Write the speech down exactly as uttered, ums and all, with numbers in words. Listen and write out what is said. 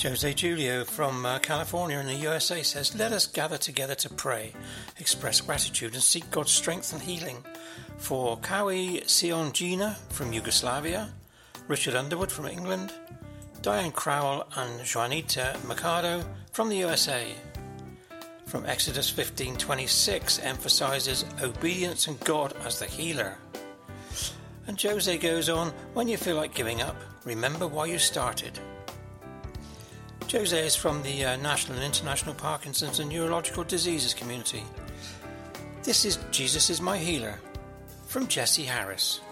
Jose Julio from uh, California in the U S A says, let us gather together to pray, express gratitude and seek God's strength and healing. For Kawi Sionjina from Yugoslavia, Richard Underwood from England, Diane Crowell and Juanita Mercado from the U S A. From Exodus fifteen twenty-six emphasizes obedience and God as the healer. And Jose goes on, when you feel like giving up, remember why you started. Jose is from the uh, National and International Parkinson's and Neurological Diseases community. This is Jesus is My Healer from Jesse Harris.